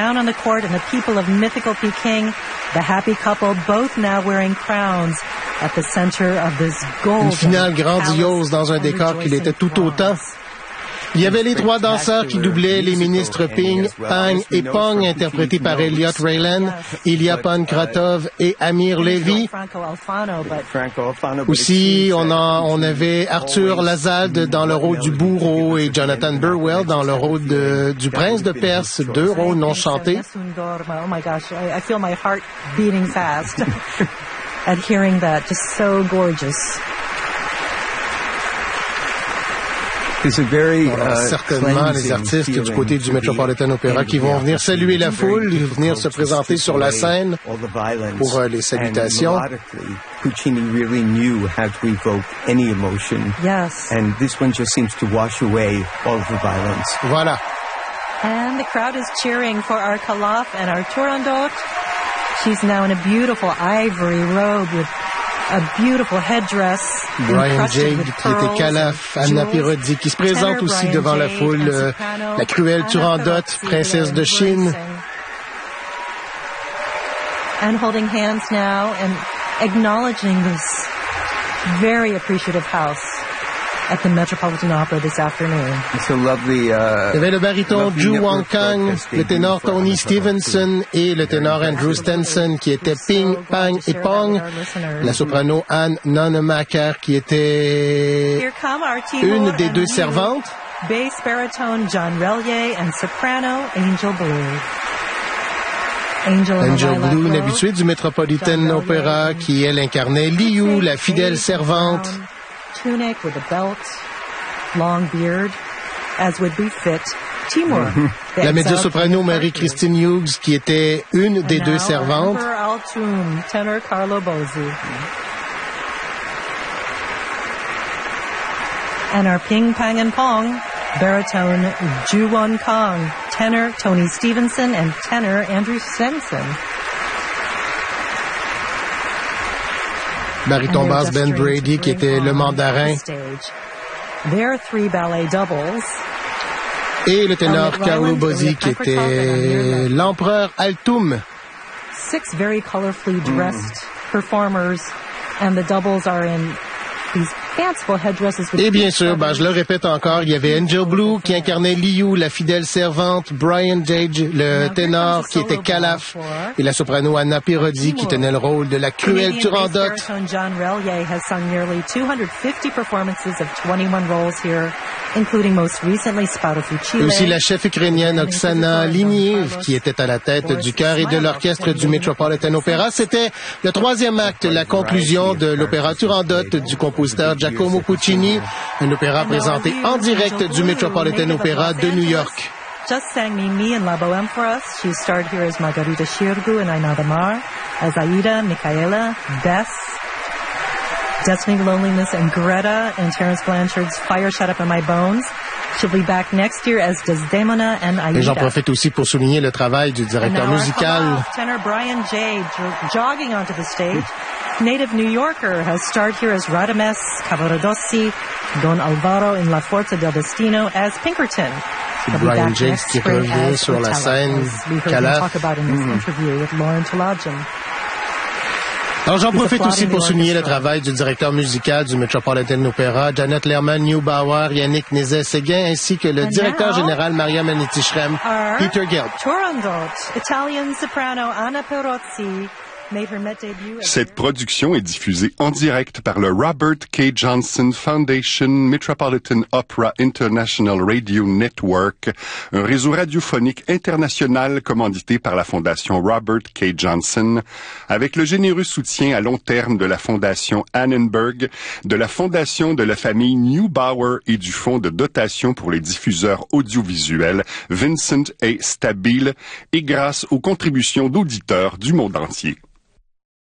down on the court and the people of mythical Peking, the happy couple, both now wearing crowns at the center of this golden Une finale grandiose dans un décor qui l'était tout autant. Il y avait les trois danseurs qui doublaient les ministres Ping, Pang et Pong, interprétés par Elliot Raylan, Ilya Pankratov et Amir Levy. Aussi, on avait Arthur Lazade dans le rôle du bourreau et Jonathan Burwell dans le rôle du prince de Perse, deux rôles non chantés. Oh my gosh, I feel my heart beating fast at hearing that. Just so gorgeous. Certainement les artistes du côté du Metropolitan Opera qui vont venir saluer la foule, venir se présenter sur la scène pour les salutations. Puccini really knew how to evoke any emotion. Yes. And this one just seems to wash away all of the violence. Voilà. And the crowd is cheering for our Kalaf and our Turandot. She's now in a beautiful ivory robe with a beautiful headdress. Brian Jade, qui était Calaf, Anna Pirozzi, qui se présente aussi devant la foule, la cruelle Turandot, princesse de Chine. And holding hands now and acknowledging this very appreciative house at the Metropolitan Opera this afternoon. It's a lovely, Il y avait le baryton Ju Wong Kang, le ténor Tony Stevenson et le ténor Andrew Stenson qui étaient Ping, Pang et Pong. La soprano Anne Nonemaker qui était une des deux servantes. Bass baritone John Relier and soprano Angel Blue. Angel Blue, une habituée du Metropolitan Opera qui, elle, incarnait Liu, la fidèle servante. Tunic with a belt, long beard, as would befit Timur. La mezzo-soprano Marie-Christine Hughes, qui était une des deux servantes. Tenor Carlo Bozzi. And our Ping, Pang, and Pong, baritone Ju Won Kong, tenor Tony Stevenson, and tenor Andrew Stenson. Baryton basse Ben Brady, qui était le mandarin. There are three ballet doubles. Et le ténor Carlo Bozzi, qui était l'empereur Altoum. Six very colorfully dressed performers, and the doubles are in these fanciful headdresses. Et bien sûr, je le répète encore, il y avait Angel Blue qui incarnait Liu, la fidèle servante, Brian Jade, le ténor qui était Calaf, et la soprano Anna Pirozzi qui tenait le rôle de la cruelle Turandot. John Relier has sung nearly 250 performances of 21 roles here, including most recently Spouto Fucile. Et aussi la chef ukrainienne Oksana Liniev qui était à la tête du chœur et de l'orchestre du Metropolitan Opera. C'était le troisième acte, la conclusion de l'opéra Turandot du compositeur Giacomo Puccini, un opéra présenté en direct du Metropolitan Opera de New York. Just sang Me and La Bohème for us. She starred here as Margarita Shirgu and Aina Damar, as Aida, Michaela, Bess, Destiny, Loneliness, and Greta, and Terence Blanchard's Fire Shut Up in My Bones. She'll be back next year as Desdemona and Aida. Et j'en profite aussi pour souligner le travail du directeur musical. Tenor Brian Jade jogging onto the stage. Native New Yorker has starred here as Radames Cavaradossi, Don Alvaro in La Forza del Destino as Pinkerton. Brian Jade qui revient sur la scène. Talk about in this interview with Lauren Tolajan. Alors, j'en profite aussi pour souligner le travail du directeur musical du Metropolitan Opera, Janet Lerman-Neubauer, Yannick Nézet-Séguin, ainsi que le directeur général Maria Manetti-Schrem, Peter Gelb. Turandot, Italian soprano Anna Pirozzi. Cette production est diffusée en direct par le Robert K. Johnson Foundation Metropolitan Opera International Radio Network, un réseau radiophonique international commandité par la Fondation Robert K. Johnson, avec le généreux soutien à long terme de la Fondation Annenberg, de la Fondation de la famille Neubauer et du Fonds de dotation pour les diffuseurs audiovisuels Vincent A. Stabile, et grâce aux contributions d'auditeurs du monde entier.